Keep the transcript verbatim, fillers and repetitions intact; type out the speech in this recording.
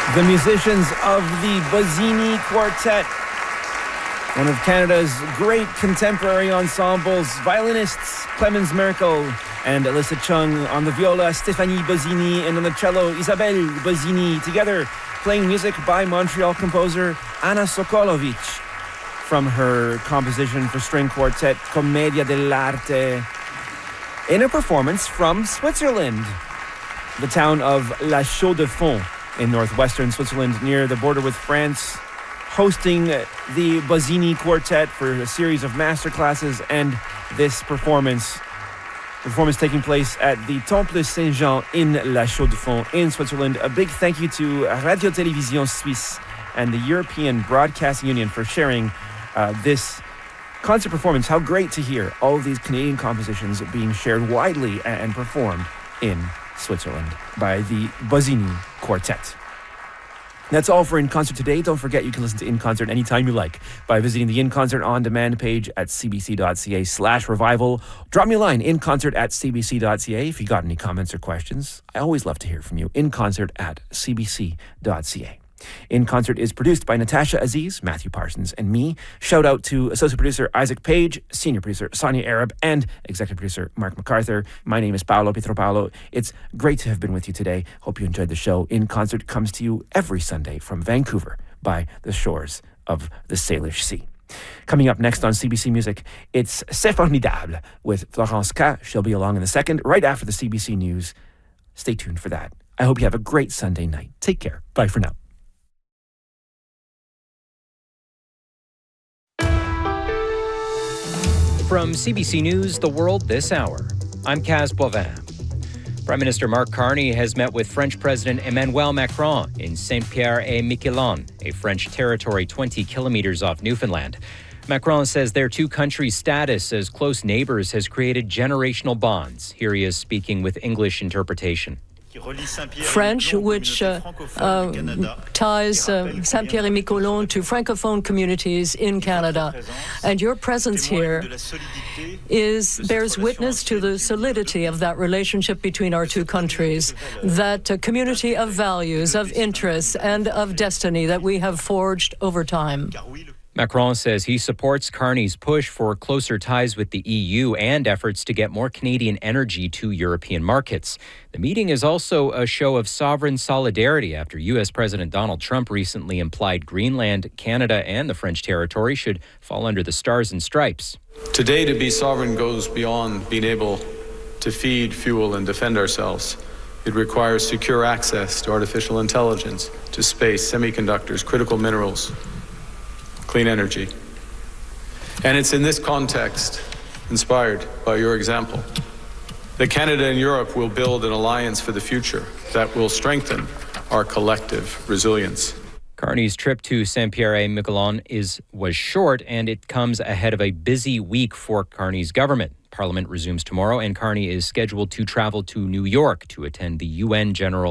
The musicians of the Bozzini Quartet, one of Canada's great contemporary ensembles, violinists Clemens Merkel and Alyssa Chung on the viola, Stéphanie Bozzini, and on the cello, Isabelle Bozzini, together playing music by Montreal composer Anna Sokolovic from her composition for string quartet, Commedia dell'arte, in a performance from Switzerland, the town of La Chaux-de-Fonds in northwestern Switzerland, near the border with France, hosting the Bozzini Quartet for a series of masterclasses and this performance. The performance taking place at the Temple Saint-Jean in La Chaux-de-Fonds in Switzerland. A big thank you to Radio Télévision Suisse and the European Broadcasting Union for sharing uh, this concert performance. How great to hear all of these Canadian compositions being shared widely and performed in Switzerland by the Bozzini Quartet. That's all for In Concert today. Don't forget you can listen to In Concert anytime you like by visiting the In Concert On Demand page at cbc.ca slash revival. Drop me a line, inconcert at cbc.ca, if you got any comments or questions. I always love to hear from you. Inconcert at cbc.ca. In Concert is produced by Natasha Aziz, Matthew Parsons, and me. Shout out to associate producer Isaac Page, senior producer Sonia Arab, and executive producer Mark MacArthur. My name is Paolo Pietropalo. It's great to have been with you today. Hope you enjoyed the show. In Concert comes to you every Sunday from Vancouver by the shores of the Salish Sea. Coming up next on C B C Music, it's C'est Formidable with Florence K. She'll be along in a second, right after the C B C News. Stay tuned for that. I hope you have a great Sunday night. Take care. Bye for now. From C B C News, The World This Hour, I'm Kaz Boivin. Prime Minister Mark Carney has met with French President Emmanuel Macron in Saint-Pierre-et-Miquelon, a French territory twenty kilometers off Newfoundland. Macron says their two countries' status as close neighbors has created generational bonds. Here he is speaking with English interpretation. French, which uh, uh, ties uh, Saint-Pierre-et-Miquelon to Francophone communities in Canada. And your presence here is bears witness to the solidity of that relationship between our two countries, that uh, community of values, of interests, and of destiny that we have forged over time. Macron says he supports Carney's push for closer ties with the E U and efforts to get more Canadian energy to European markets. The meeting is also a show of sovereign solidarity after U S President Donald Trump recently implied Greenland, Canada, and the French territory should fall under the Stars and Stripes. Today, to be sovereign goes beyond being able to feed, fuel, and defend ourselves. It requires secure access to artificial intelligence, to space, semiconductors, critical minerals, clean energy. And it's in this context, inspired by your example, that Canada and Europe will build an alliance for the future that will strengthen our collective resilience. Carney's trip to Saint-Pierre-et-Miquelon is was short, and it comes ahead of a busy week for Carney's government. Parliament resumes tomorrow, and Carney is scheduled to travel to New York to attend the U N General